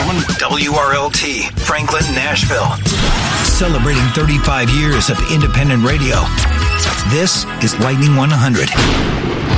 on WRLT, Franklin, Nashville. Celebrating 35 years of independent radio. This is Lightning 100.